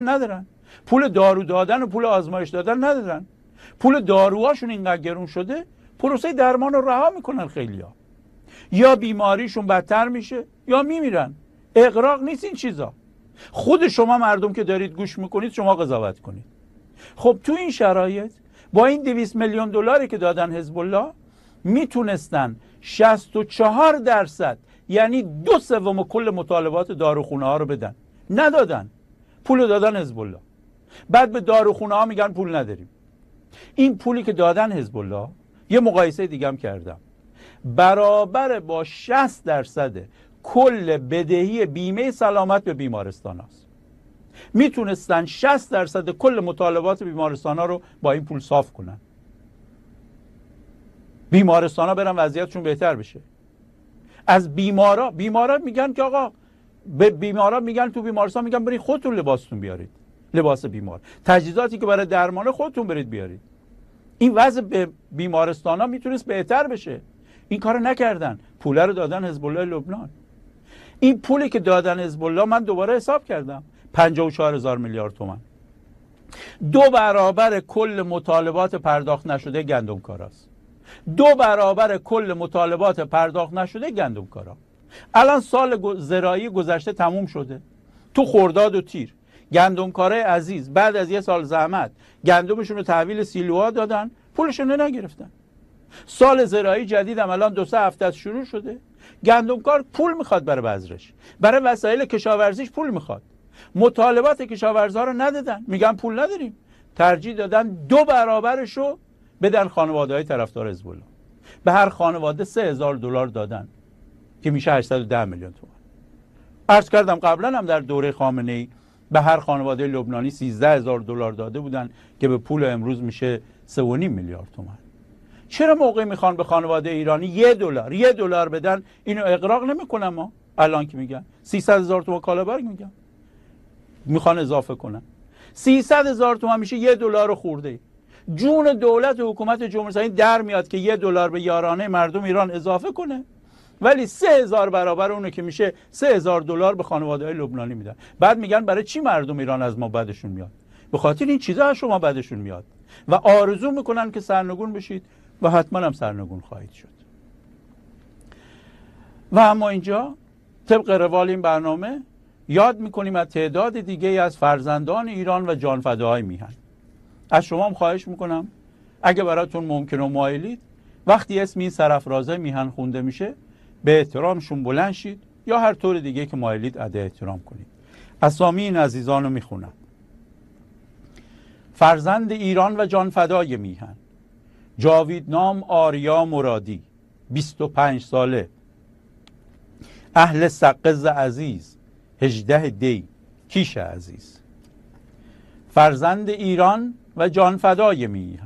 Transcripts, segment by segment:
ندارن، پول دارو دادن و پول آزمایش دادن ندارن، پول داروهاشون اینقدر گرون شده پروسه درمان رو رها میکنن خیلیا، یا بیماریشون بدتر میشه یا میمیرن. اغراق نیست این چیزا. خود شما مردم که دارید گوش میکنید شما قضاوت کنید. خب تو این شرایط با این 200 میلیون دلاری که دادن حزب الله میتونستن 64% یعنی 2/3 کل مطالبات داروخونه ها رو بدن. ندادن، پول دادن حزب الله. بعد به داروخونه ها میگن پول نداریم. این پولی که دادن حزب الله، یه مقایسه دیگه هم کردم، برابر با 60% کل بدهی بیمه سلامت به بیمارستان هاست. میتونستن 60% کل مطالبات بیمارستان ها رو با این پول صاف کنن. بیمارستان ها برن وضعیتشون بهتر بشه. از بیمارا میگن که آقا، به بیمارا میگن تو بیمارستان میگن برید خودتون لباستون بیارید، لباس بیمار، تجهیزاتی که برای درمان خودتون برید بیارید. این وضع به بیمارستان ها میتونست بهتر بشه. این کارو نکردن، پول رو دادن حزب الله لبنان. این پولی که دادن حزب الله من دوباره حساب کردم 54,000 میلیارد تومان، 2 برابر کل مطالبات پرداخت نشده گندمکاراست. 2 برابر کل مطالبات پرداخت نشده گندمکارا. الان سال زراعی گذشته تموم شده. تو خرداد و تیر گندمکارای عزیز بعد از یه سال زحمت گندمشون رو تحویل سیلوها دادن، پولشون رو نگرفتن. سال زراعی جدید هم الان 2-3 هفته از شروع شده. گندمکار پول میخواد برای بذرش، برای وسایل کشاورزیش پول میخواد. مطالبات کشاورزا رو ندادن، میگن پول نداریم. ترجیح دادن 2 برابرش رو بدن خانواده‌های طرفدار حزب الله. به هر خانواده 3,000 دلار دادن که میشه 810 میلیون تومان. عرض کردم قبلا هم در دوره خامنه‌ای به هر خانواده لبنانی 13,000 دلار داده بودن که به پول امروز میشه 3.5 میلیارد تومان. چرا موقعی میخوان به خانواده ایرانی $1 بدن اینو اغراق نمیکنن؟ ما الان که میگن 300,000 تومان کالابرگ میگن میخوان اضافه کنن، 300,000 تومان میشه $1 خورده. جون دولت و حکومت جمهوری اسلامی در میاد که $1 به یارانه مردم ایران اضافه کنه، ولی 3,000 برابر اونه که میشه 3,000 دلار به خانواده‌های لبنانی میدن. بعد میگن برای چی مردم ایران از ما بدشون میاد؟ به خاطر این چیزا از شما بدشون میاد و آرزو میکنن که سرنگون بشید و حتما هم سرنگون خواهید شد. و اما اینجا طبق روال این برنامه یاد میکنیم از تعداد دیگه از فرزندان ایران و جانفداهای میهن. از شما هم خواهش میکنم اگه براتون ممکنه و مایلید وقتی اسم این سرافرازه میهن خونده میشه به احترامشون بلند شید یا هر طور دیگه که مایلید ادا احترام کنید. اسامی این عزیزان رو میخونم. فرزند ایران و جانفدای میهن: جاویدنام آریا مرادی 25 ساله، اهل سقز عزیز 18 دی کیش عزیز. فرزند ایران و جانفدای میهن: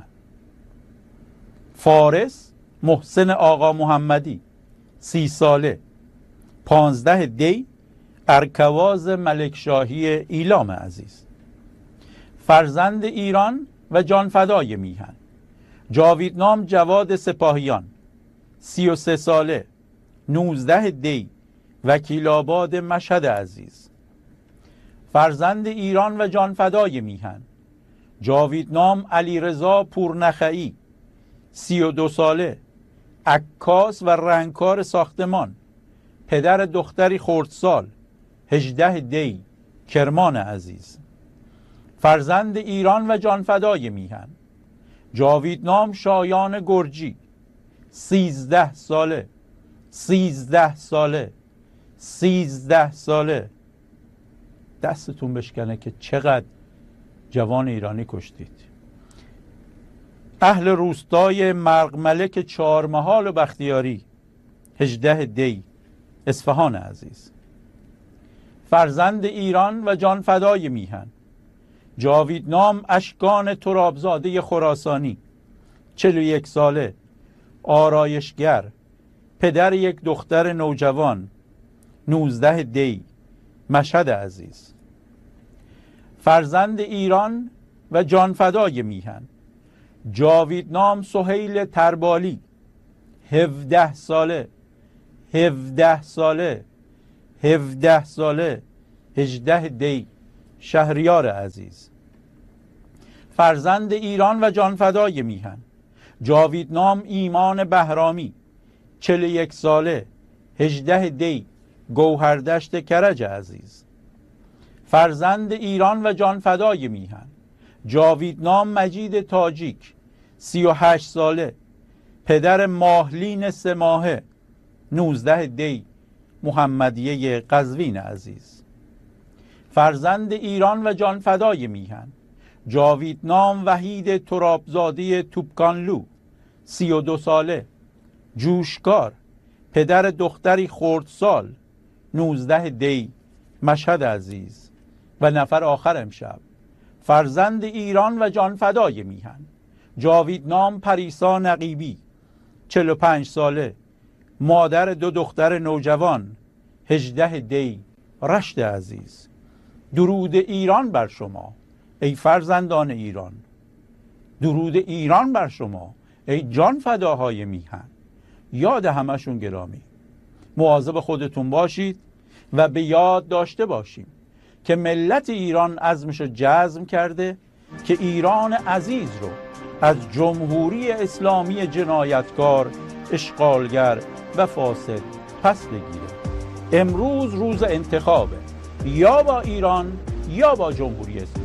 فارس محسن آقا محمدی 30 ساله، 15 دی ارکواز ملکشاهی ایلام عزیز. فرزند ایران و جانفدای میهن: جاویدنام جواد سپاهیان 33 ساله، 19 دی وکیل آباد مشهد عزیز. فرزند ایران و جانفدای میهن: جاویدنام علیرضا پورنخعی 32 ساله، عکاس و رنگکار ساختمان، پدر دختری خردسال 18 دی کرمان عزیز. فرزند ایران و جانفدای میهن: جاویدنام شایان گرجی 13 ساله، 13 ساله، 13 ساله. دستتون بشکنه که چقدر جوان ایرانی کشتید. اهل روستای مرغملک چهارمحال و بختیاری 18 دی اصفهان عزیز. فرزند ایران و جانفدای میهن: جاویدنام اشکان ترابزاده خراسانی 41 ساله، آرایشگر، پدر یک دختر نوجوان 19 دی مشهد عزیز. فرزند ایران و جانفدای میهن: جاویدنام سهیل تربالی 17 ساله، 17 ساله، 17 ساله، 18 دی شهریار عزیز. فرزند ایران و جانفدای میهن، جاویدنام ایمان بهرامی، 41 ساله، 18 دی، گوهردشت کرج عزیز. فرزند ایران و جانفدای میهن، جاویدنام مجید تاجیک، 38 ساله، پدر ماهلین 3 ماهه، 19 دی، محمدیه قزوین عزیز. فرزند ایران و جانفدای میهن، جاویدنام وحید ترابزاده توپکانلو، 32 ساله، جوشکار، پدر دختری خردسال، 19 دی، مشهد عزیز. و نفر آخر امشب، فرزند ایران و جانفدای میهن، جاویدنام پریسا نقیبی، 45 ساله، مادر 2 دختر نوجوان، 18 دی، رشت عزیز. درود ایران بر شما ای فرزندان ایران، درود ایران بر شما ای جان فداهای میهن. یاد همشون گرامی. مواظب خودتون باشید و به یاد داشته باشیم که ملت ایران عزمشو جزم کرده که ایران عزیز رو از جمهوری اسلامی جنایتکار، اشغالگر و فاسد پس بگیره. امروز روز انتخابه، یا با ایران یا با جمهوری اسلامی.